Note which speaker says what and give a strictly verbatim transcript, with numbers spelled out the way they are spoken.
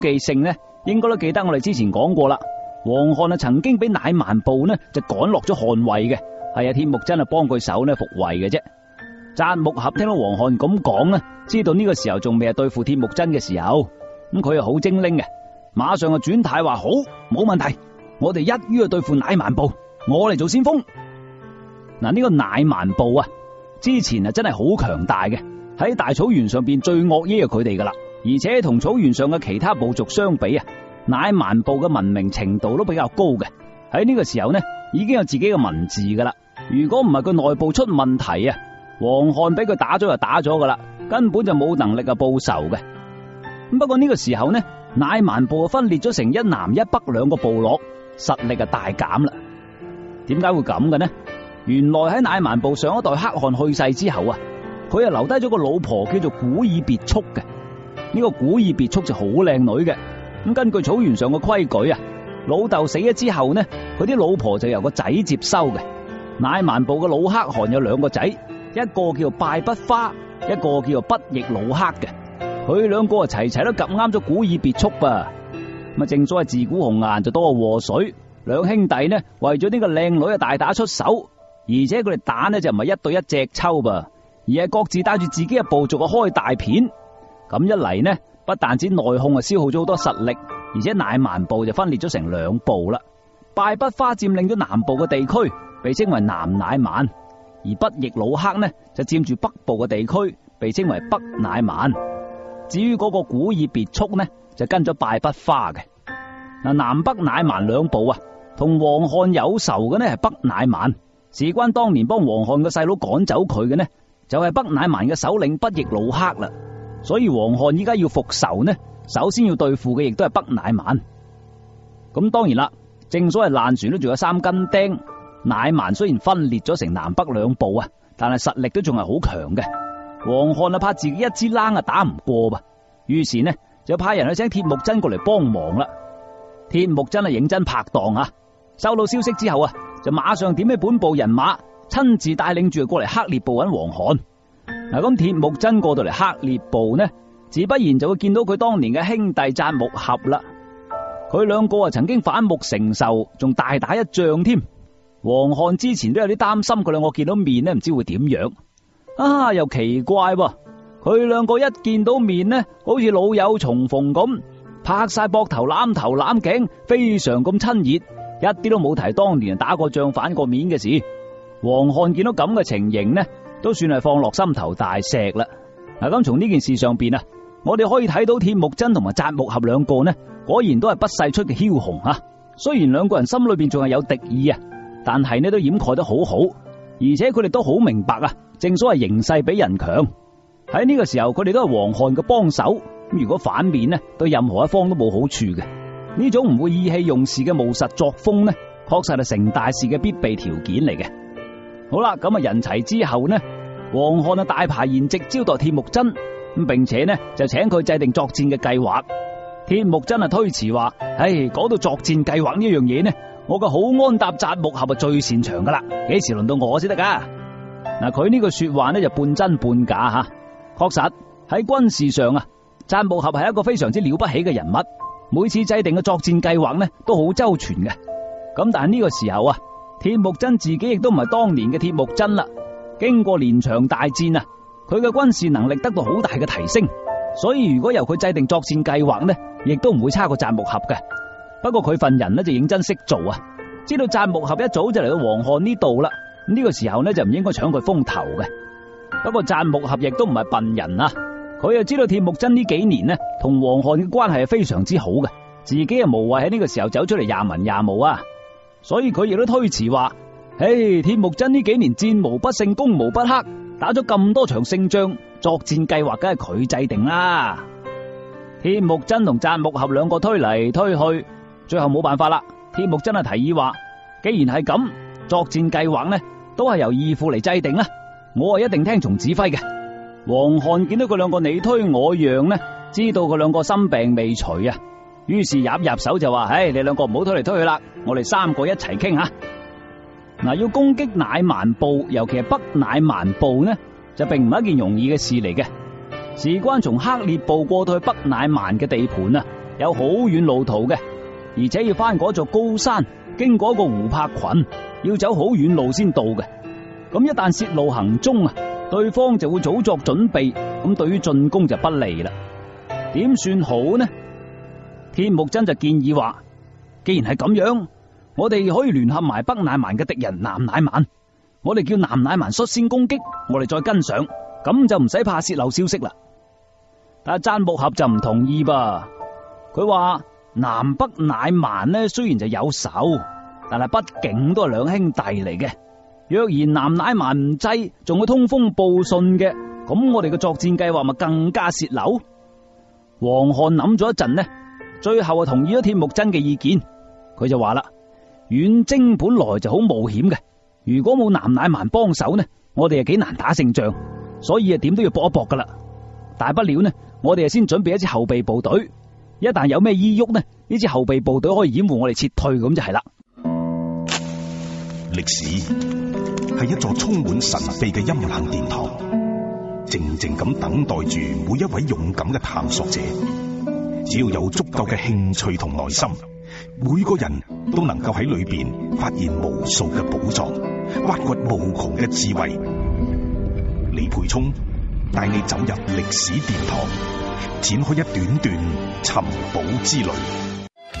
Speaker 1: 記性呢，應該都記得我哋之前講過啦。黃漢啊曾經俾乃縵部呢就趕落咗漢位嘅，係啊鐵木真啊幫佢手呢復位嘅啫。札木合聽到黃漢咁講呢，知道呢個時候仲未係對付鐵木真嘅時候，咁佢又好精靈嘅，馬上就轉態話好，冇問題，我哋一於去對付乃縵部，我嚟做先鋒。嗱，呢個乃縵部啊，之前啊真係好強大嘅，喺大草原上邊最惡嘢係佢哋噶啦，而且同草原上嘅其他部族相比啊，乃縵部嘅文明程度都比較高嘅。喺呢個時候呢，已經有自己嘅文字噶啦。如果唔係佢內部出問題啊，黃漢俾佢打咗就打咗噶啦，根本就冇能力啊報仇嘅。咁不過呢個時候呢，乃縵部分裂咗成一南一北兩個部落，實力啊大減啦。點解會咁嘅呢？原來喺乃縵部上一代黑汗去世之後啊，佢啊留低咗個老婆叫做古爾別速嘅。呢個古爾別速就好靚女嘅。咁根據草原上嘅規矩啊，老豆死咗之後呢，佢啲老婆就由個仔接收嘅。乃縵部嘅老黑汗有兩個仔，一個叫拜不花，一個叫不亦老黑嘅。佢兩個啊齊齊都夾啱咗古爾別速噃。咁啊正所謂自古紅顏就多禍水，兩兄弟呢為咗呢個靚女啊大打出手。而且佢哋打呢就唔係一對一隻抽噃，而係各自帶住自己嘅部族啊開大片。咁一嚟呢，不但止內訌啊消耗咗好多實力，而且乃縵部就分裂咗成兩部啦。拜不花佔領咗南部嘅地區，被稱為南乃縵；而不亦老黑呢就佔住北部嘅地區，被稱為北乃縵。至於嗰個古爾別速呢，就跟咗拜不花嘅。嗱，南北乃縵兩部啊，同黃漢有仇嘅呢係北乃縵。事關當年幫黃漢嘅細佬趕走佢嘅呢，就係北乃縵嘅首領不亦老黑啦。所以黃漢依家要復仇呢，首先要對付嘅亦都係北乃縵。咁當然啦，正所謂爛船都仲有三根釘。乃縵雖然分裂咗成南北兩部啊，但係實力都仲係好強嘅。黃漢啊怕自己一支冷啊打唔過噃，於是呢就派人去請鐵木真過嚟幫忙啦。鐵木真係認真拍檔啊，收到消息之後啊，就馬上點起本部人馬，親自帶領住過嚟黑烈部揾黃漢。嗱，咁鐵木真過到嚟黑烈部呢，自不然就會見到佢當年嘅兄弟札木合啦。佢兩個啊曾經反目成仇，仲大打一仗添。黃漢之前都有啲擔心佢兩個見到面呢，唔知會點樣啊？又奇怪喎，佢兩個一見到面呢，好似老友重逢咁，拍晒膊頭攬頭攬頸，非常咁親熱，一啲都冇提當年打過仗反過面嘅事。黃漢見到咁嘅情形呢，都算係放落心頭大石啦。嗱，咁從呢件事上邊啊，我哋可以睇到鐵木真同埋札木合兩個呢，果然都係不世出嘅梟雄啊。雖然兩個人心裏邊仲係有敵意啊，但係呢都掩蓋得好好，而且佢哋都好明白啊。正所謂形勢比人強，喺呢個時候佢哋都係黃漢嘅幫手。如果反面呢，對任何一方都冇好處嘅。呢種唔會意氣用事嘅務實作風呢，確實係成大事嘅必備條件嚟嘅。好啦，咁啊人齊之後呢，黃漢啊大排筵席招待鐵木真，咁並且呢就請佢制定作戰嘅計劃。鐵木真啊推辭話：唉，講到作戰計劃呢樣嘢呢，我個好安踏札木合啊最擅長噶啦，幾時輪到我先得噶？嗱，佢呢句說話呢就半真半假吓。確實喺軍事上啊，札木合係一個非常之了不起嘅人物，每次制定嘅作戰計劃呢都好周全嘅。咁但係呢個時候啊，鐵木真自己亦都唔係當年嘅鐵木真啦。經過連場大戰啊，佢嘅軍事能力得到好大嘅提升，所以如果由佢制定作戰計劃呢，亦都唔會差過札木合嘅。不過佢份人呢就認真識做啊，知道札木合一早就嚟到黃漢呢度啦，呢個時候呢就唔應該搶佢風頭嘅。不過札木合亦都唔係笨人啊，佢又知道鐵木真呢幾年呢同黃漢嘅關係係非常之好嘅，自己啊無謂喺呢個時候走出嚟廿文廿武啊，所以佢亦都推辭話：嘿，鐵木真呢幾年戰無不勝，攻無不克，打咗咁多場勝仗，作戰計劃梗係佢制定啦。鐵木真同札木合兩個推嚟推去，最後冇辦法啦。鐵木真啊提議話：既然係咁，作戰計劃呢都係由義父嚟制定啦，我係一定聽從指揮嘅。黃漢見到佢兩個你推我讓呢，知道佢兩個心病未除啊，於是入入手就話：唉，你兩個唔好推嚟推去啦，我哋三個一齊傾下。嗱，要攻擊乃縵部，尤其係北乃縵部呢，就並唔係一件容易嘅事嚟嘅。事關從黑烈部過到去北乃縵嘅地盤啊， 有好遠路途嘅，而且要翻嗰座高山，經過一個湖泊群，要走好遠路先到嘅。咁一旦泄露行蹤啊，對方就會早作準備，咁對於進攻就不利啦。點算好呢？鐵木真就建議話，既然係咁樣，我哋可以聯合埋北乃蠻嘅敵人南乃蠻，我哋叫南乃蠻率先攻擊，我哋再跟上，咁就唔使怕泄漏消息啦。但係贊木合就唔同意噃，佢話南北乃蠻呢雖然就有仇，但係畢竟都係兩兄弟嚟嘅。若然南乃蠻唔制，仲會通風報信嘅，咁我哋嘅作戰計劃咪更加泄漏。黃漢諗咗一陣呢，最後啊同意咗鐵木真嘅意見。佢就話啦，遠征本來就好冒險嘅，如果冇南乃蠻幫手呢，我哋啊幾難打勝仗，所以啊點都要搏一搏噶啦。大不了呢，我哋啊先準備一支後備部隊，一旦有咩依喐呢，呢支後備部隊可以掩護我哋撤退，咁就係啦。
Speaker 2: 歷史係一座充滿神秘嘅陰冷殿堂，靜靜咁等待住每一位勇敢嘅探索者。只要有足夠嘅興趣同耐心，每個人都能夠喺裏邊發現無數嘅寶藏，挖掘無窮嘅智慧。李培聰帶你走入歷史殿堂，展開一段段尋寶之旅。